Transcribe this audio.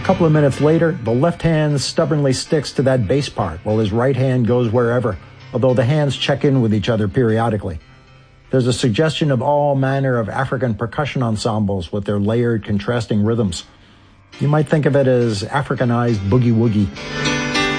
couple of minutes later, the left hand stubbornly sticks to that bass part while his right hand goes wherever, although the hands check in with each other periodically. There's a suggestion of all manner of African percussion ensembles with their layered, contrasting rhythms. You might think of it as Africanized boogie-woogie.